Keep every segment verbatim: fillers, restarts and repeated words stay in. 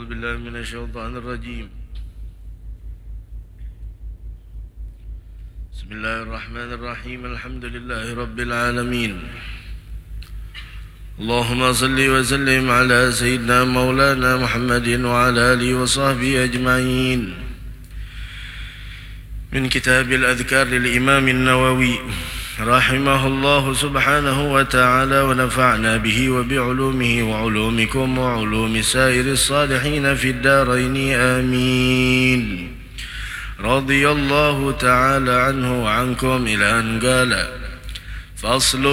أعوذ بالله من الشيطان الرجيم. بسم الله الرحمن الرحيم. الحمد لله رب العالمين. اللهم صل وسلم على سيدنا مولانا محمد وعلى آله وصحبه أجمعين. من كتاب الأذكار للإمام النووي رحمه الله سبحانه وتعالى ونفعنا به وبعلومه وعلومكم وعلوم سائر الصالحين في الدارين آمين. رضي الله تعالى عنه وعنكم إلى أن قال: فصل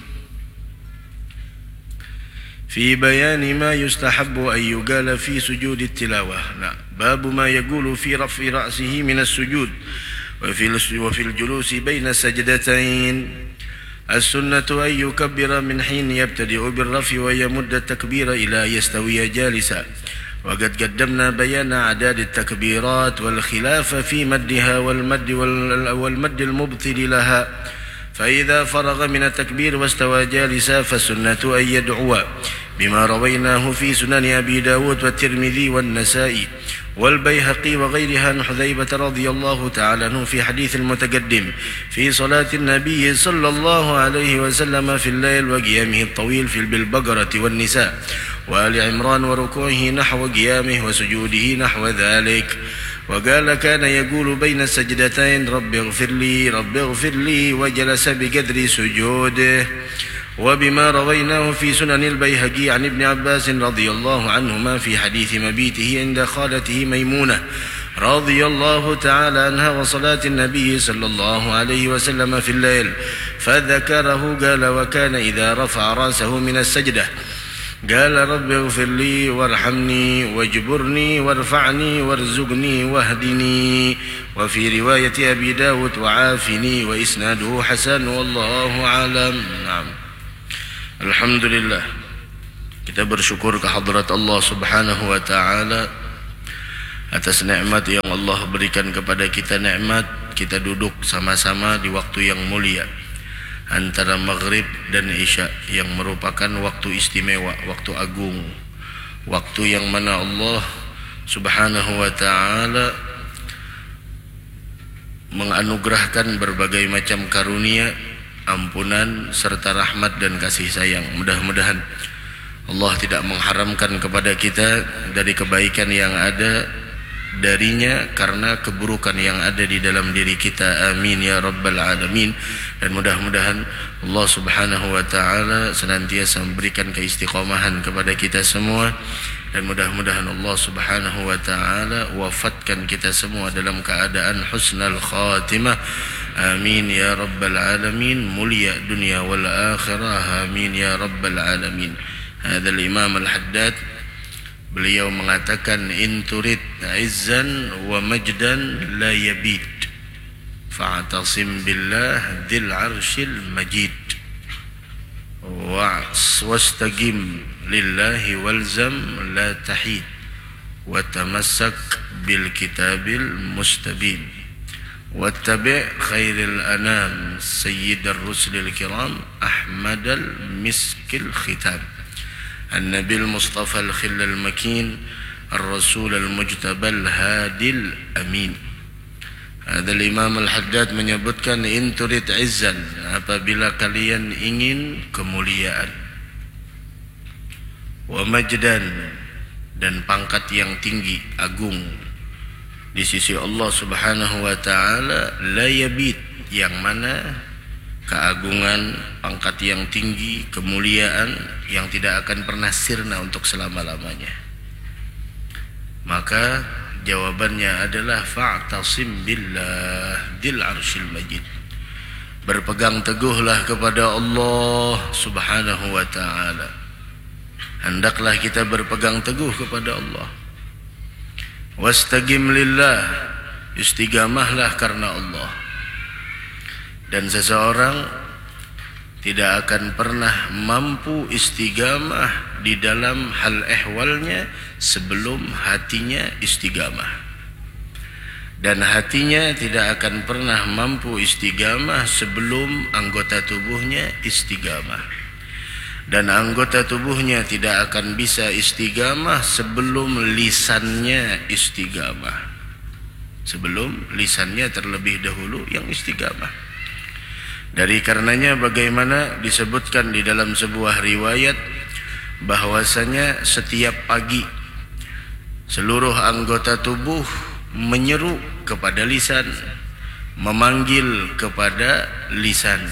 في بيان ما يستحب أن يقال في سجود التلاوة. نعم. باب ما يقول في رفع رأسه من السجود وفي الجلوس بين السجدتين. السنة أن يكبر من حين يبتدئ بالرفع ويمد التكبير إلى يستوي جالسا، وقد قدمنا بيان أعداد التكبيرات والخلاف في مدها والمد, والمد المبطل لها. فإذا فرغ من التكبير واستوى جالسا فالسنة أن يدعو بما رويناه في سنن أبي داود والترمذي والنسائي والبيهقي وغيرها عن حذيفة رضي الله تعالى عنه في حديث المتقدم في صلاة النبي صلى الله عليه وسلم في الليل وقيامه الطويل في بالبقرة والنساء وآل عمران وركوعه نحو قيامه وسجوده نحو ذلك. وقال: كان يقول بين السجدتين: رب اغفر لي رب اغفر لي، وجلس بقدر سجوده. وبما رويناه في سنن البيهقي عن ابن عباس رضي الله عنهما في حديث مبيته عند خالته ميمونة رضي الله تعالى عنها وصلاة النبي صلى الله عليه وسلم في الليل فذكره. قال: وكان إذا رفع رأسه من السجدة قال: رب اغفر لي وارحمني واجبرني وارفعني وارزقني واهدني. وفي رواية أبي داود: وعافني، وإسناده حسن والله أعلم. نعم. Alhamdulillah, kita bersyukur kehadrat Allah subhanahu wa ta'ala atas nikmat yang Allah berikan kepada kita. Nikmat kita duduk sama-sama di waktu yang mulia antara maghrib dan isya, yang merupakan waktu istimewa, waktu agung, waktu yang mana Allah subhanahu wa ta'ala menganugerahkan berbagai macam karunia, ampunan serta rahmat dan kasih sayang. Mudah-mudahan Allah tidak mengharamkan kepada kita dari kebaikan yang ada darinya karena keburukan yang ada di dalam diri kita. Amin ya rabbal alamin. Dan mudah-mudahan Allah subhanahu wa ta'ala senantiasa memberikan keistiqomahan kepada kita semua, dan mudah-mudahan Allah subhanahu wa ta'ala wafatkan kita semua dalam keadaan husnal khatimah. Amin ya rabbal alamin. Mulia dunia wal akhirah. Amin ya rabbal alamin. Hadzal Imam Al-Haddad, beliau mengatakan: in turid izzan wa majdan la yabid fa'tasim billah dzil arsyil majid wastaqim lillahi walzam la tahid wa tamassak bil kitabil mustabin wattabi' khairil anam sayyidar rusulil kiram ahmadal miskil khitam النبي المصطفى الخل المكين الرسول المجتبى الهادي الأمين. Ada Imam Al-Haddad menyebutkan: in turid izzan, apabila kalian ingin kemuliaan, wa majdan, dan pangkat yang tinggi, agung di sisi Allah subhanahu wa ta'ala, la yabid, yang mana keagungan, pangkat yang tinggi, kemuliaan yang tidak akan pernah sirna untuk selama-lamanya. Maka jawabannya adalah fa'tasim billah dzil arsyil majid. Berpegang teguhlah kepada Allah subhanahu wa ta'ala. Hendaklah kita berpegang teguh kepada Allah. Wastaqim lillah, istiqamahlah karena Allah. Dan seseorang tidak akan pernah mampu istiqamah di dalam hal ehwalnya sebelum hatinya istiqamah, dan hatinya tidak akan pernah mampu istiqamah sebelum anggota tubuhnya istiqamah. dan anggota tubuhnya tidak akan bisa istiqamah sebelum lisannya istiqamah. Sebelum lisannya terlebih dahulu yang istiqamah. Dari karenanya bagaimana disebutkan di dalam sebuah riwayat bahwasanya setiap pagi seluruh anggota tubuh menyeru kepada lisan, memanggil kepada lisan.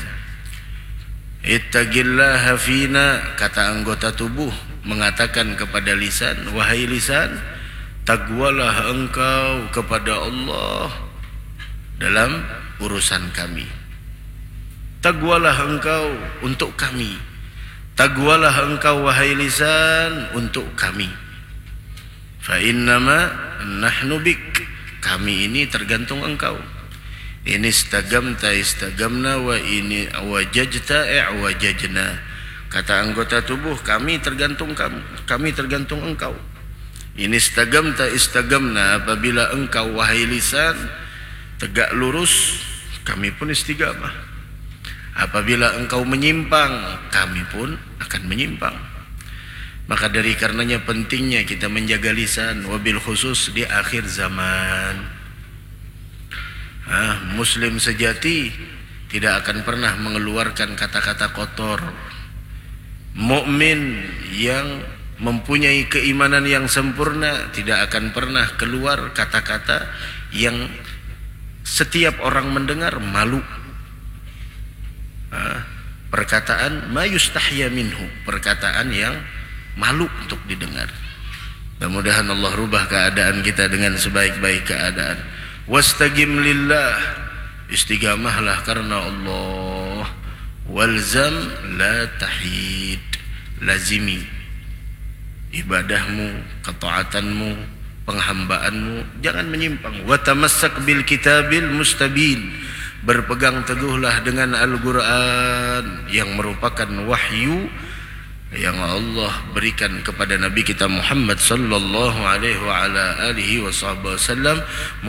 Ittaqillaha fina, kata anggota tubuh mengatakan kepada lisan, wahai lisan, takwalah engkau kepada Allah dalam urusan kami. Takwalah engkau untuk kami. Takwalah engkau wahai lisan untuk kami. Fa innama nahnu bik, kami ini tergantung engkau. Ini istagamta istagamna wa ini wajajta i'wajajna. Kata anggota tubuh, kami tergantung kamu, kami tergantung engkau. Ini istagamta istagamna, apabila engkau wahai lisan tegak lurus, kami pun istiqamah. Apabila engkau menyimpang, kami pun akan menyimpang. Maka dari karenanya pentingnya kita menjaga lisan, wabil khusus di akhir zaman. Ah, Muslim sejati tidak akan pernah mengeluarkan kata-kata kotor. Mukmin yang mempunyai keimanan yang sempurna tidak akan pernah keluar kata-kata yang setiap orang mendengar malu. Ah, perkataan ma yustahya minhu, perkataan yang malu untuk didengar. Mudah-mudahan Allah rubah keadaan kita dengan sebaik-baik keadaan. Wastaqim lillah, istiqamahlah karena Allah. Walzam la tahid, lazimi ibadahmu, ketaatanmu, penghambaanmu, jangan menyimpang. Wa tamassak bil kitabil mustabin, berpegang teguhlah dengan Al-Quran yang merupakan wahyu yang Allah berikan kepada Nabi kita Muhammad sallallahu alaihi wa ala alihi wasallam.